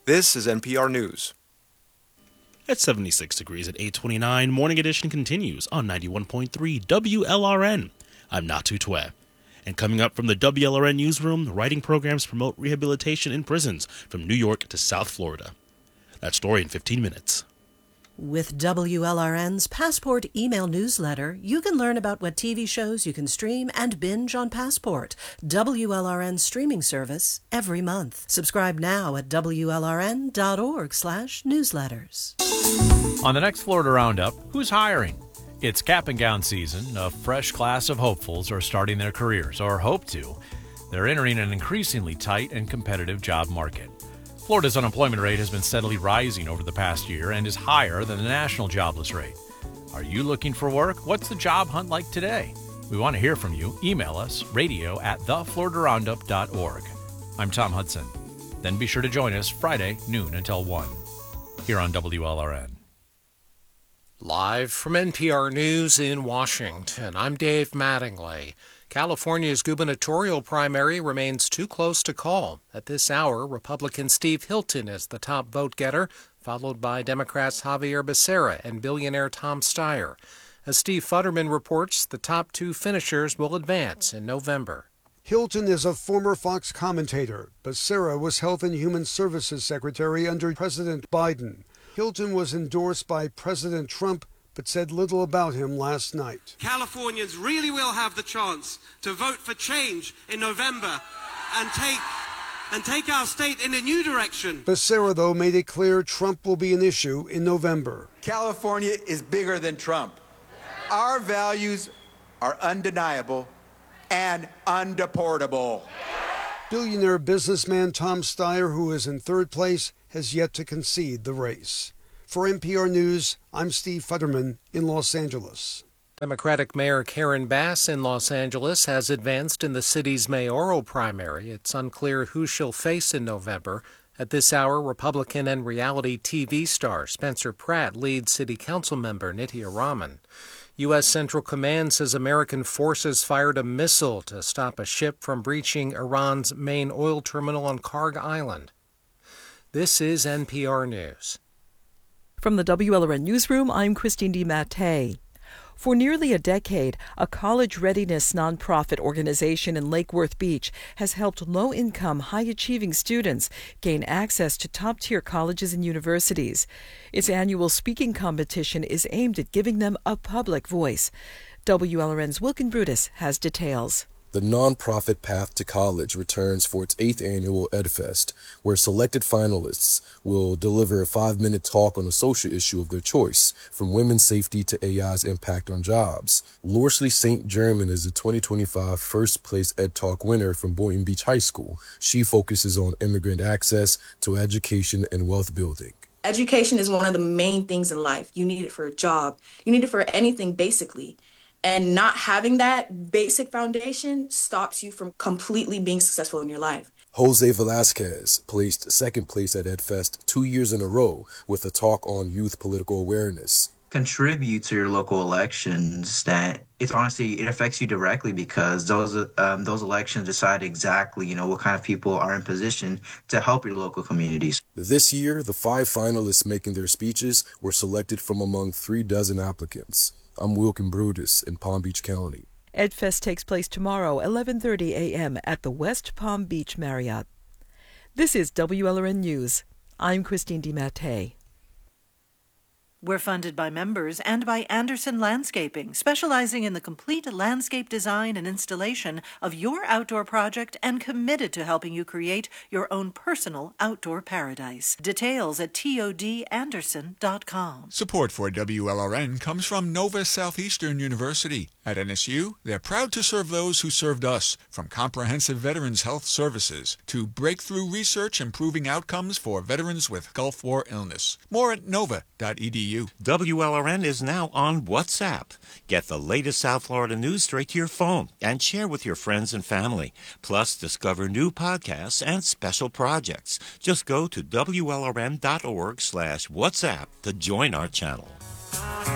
This is NPR News. At 76 degrees at 8:29, Morning Edition continues on 91.3 WLRN. I'm Natu Twe. And coming up from the WLRN newsroom, writing programs promote rehabilitation in prisons from New York to South Florida. That story in 15 minutes. With WLRN's Passport email newsletter, you can learn about what TV shows you can stream and binge on Passport, WLRN's streaming service, every month. Subscribe now at WLRN.org/newsletters. On the next Florida Roundup, who's hiring? It's cap and gown season. A fresh class of hopefuls are starting their careers, or hope to. They're entering an increasingly tight and competitive job market. Florida's unemployment rate has been steadily rising over the past year and is higher than the national jobless rate. Are you looking for work? What's the job hunt like today? We want to hear from you. Email us, radio@thefloridaroundup.org. I'm Tom Hudson. Then be sure to join us Friday, noon until 1, here on WLRN. Live from NPR News in Washington, I'm Dave Mattingly. California's gubernatorial primary remains too close to call. At this hour, Republican Steve Hilton is the top vote-getter, followed by Democrats Xavier Becerra and billionaire Tom Steyer. As Steve Futterman reports, the top two finishers will advance in November. Hilton is a former Fox commentator. Becerra was Health and Human Services Secretary under President Biden. Hilton was endorsed by President Trump, but said little about him last night. Californians really will have the chance to vote for change in November and take our state in a new direction. Becerra, though, made it clear Trump will be an issue in November. California is bigger than Trump. Our values are undeniable and undeportable. Billionaire businessman Tom Steyer, who is in third place, has yet to concede the race. For NPR News, I'm Steve Futterman in Los Angeles. Democratic Mayor Karen Bass in Los Angeles has advanced in the city's mayoral primary. It's unclear who she'll face in November. At this hour, Republican and reality TV star Spencer Pratt leads City Council member Nithya Raman. U.S. Central Command says American forces fired a missile to stop a ship from breaching Iran's main oil terminal on Karg Island. This is NPR News. From the WLRN Newsroom, I'm Christine DiMattei. For nearly a decade, a college readiness nonprofit organization in Lake Worth Beach has helped low-income, high-achieving students gain access to top-tier colleges and universities. Its annual speaking competition is aimed at giving them a public voice. WLRN's Wilkin Brutus has details. The nonprofit Path to College returns for its 8th annual EdFest, where selected finalists will deliver a 5-minute talk on a social issue of their choice, from women's safety to AI's impact on jobs. Lorsley St. German is the 2025 First Place Ed Talk winner from Boynton Beach High School. She focuses on immigrant access to education and wealth building. Education is one of the main things in life. You need it for a job. You need it for anything, basically. And not having that basic foundation stops you from completely being successful in your life. Jose Velasquez placed second place at EdFest 2 years in a row with a talk on youth political awareness. Contribute to your local elections. That it affects you directly, because those elections decide exactly what kind of people are in position to help your local communities. This year, the 5 finalists making their speeches were selected from among 36 applicants. I'm Wilkin Brutus in Palm Beach County. EdFest takes place tomorrow, 11:30 a.m. at the West Palm Beach Marriott. This is WLRN News. I'm Christine DiMattei. We're funded by members and by Anderson Landscaping, specializing in the complete landscape design and installation of your outdoor project and committed to helping you create your own personal outdoor paradise. Details at todanderson.com. Support for WLRN comes from Nova Southeastern University. At NSU, they're proud to serve those who served us, from comprehensive veterans health services to breakthrough research improving outcomes for veterans with Gulf War illness. More at nova.edu. WLRN is now on WhatsApp. Get the latest South Florida news straight to your phone and share with your friends and family. Plus, discover new podcasts and special projects. Just go to WLRN.org/WhatsApp to join our channel.